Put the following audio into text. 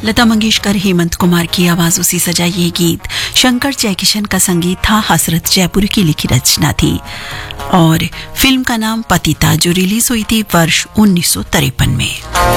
लता मंगेशकर, हेमंत कुमार की आवाजों से सजा ये गीत शंकर जयकिशन का संगीत था, हसरत जयपुरी की लिखी रचना थी और फिल्म का नाम पतिता, जो रिलीज हुई थी वर्ष 1953 में।